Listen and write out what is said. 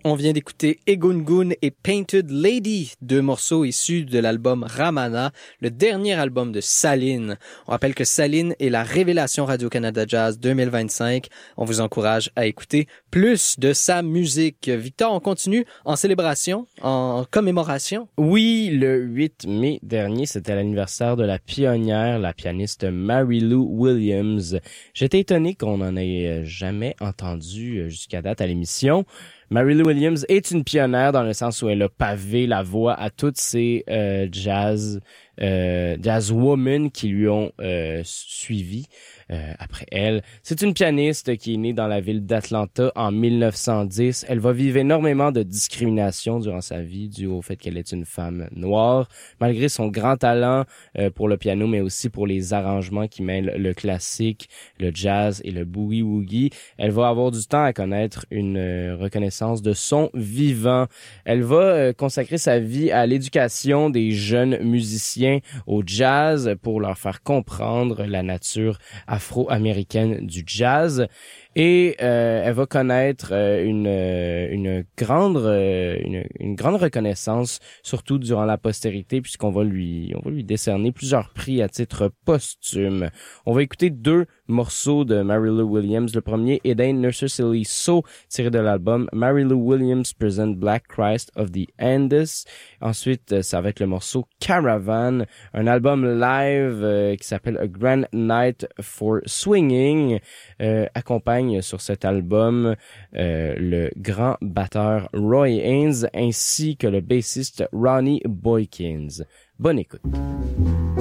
On vient d'écouter Egungun et Painted Lady, deux morceaux issus de l'album Ramana, le dernier album de Saline. On rappelle que Saline est la révélation Radio-Canada Jazz 2025. On vous encourage à écouter plus de sa musique. Victor, on continue en célébration, en commémoration. Oui, le 8 mai dernier, c'était l'anniversaire de la pionnière, la pianiste Mary Lou Williams. J'étais étonné qu'on n'en ait jamais entendu jusqu'à date à l'émission. Mary Lou Williams est une pionnière dans le sens où elle a pavé la voie à toutes ces jazzwomen qui lui ont suivi après elle. C'est une pianiste qui est née dans la ville d'Atlanta en 1910. Elle va vivre énormément de discrimination durant sa vie dû au fait qu'elle est une femme noire. Malgré son grand talent pour le piano, mais aussi pour les arrangements qui mêlent le classique, le jazz et le boogie-woogie, elle va avoir du temps à connaître une reconnaissance de son vivant. Elle va consacrer sa vie à l'éducation des jeunes musiciens au jazz pour leur faire comprendre la nature afro-américaine du jazz. Et elle va connaître une grande reconnaissance, surtout durant la postérité, puisqu'on va lui décerner plusieurs prix à titre posthume. On va écouter deux morceaux de Mary Lou Williams. Le premier, It Ain't Necessarily So, tiré de l'album Mary Lou Williams Present Black Christ of the Andes. Ensuite, ça va être le morceau Caravan, un album live qui s'appelle A Grand Night for Swinging, accompagne sur cet album le grand batteur Roy Haynes ainsi que le bassiste Ronnie Boykins. Bonne écoute.